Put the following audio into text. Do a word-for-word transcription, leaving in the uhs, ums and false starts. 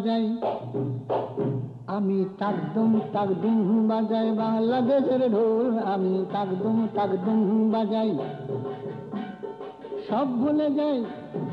যাই আমি তাকদুম তাকদুম বাজাই বাংলাদেশের ঢোল আমি তাকদুম তাকদুম বাজাই সব ভুলে যাই